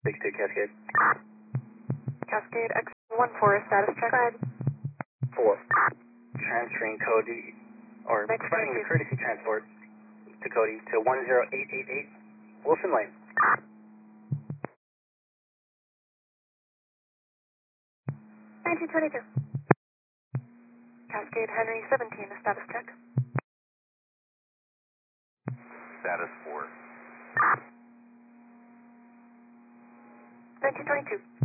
62 Cascade. Cascade X14, status check. Go ahead. 4. Transferring Cody, or Next providing the 22. courtesy transport to Cody to 10888 Wilson Lane. 1922. Cascade Henry 17, status check. Status 4. 1922.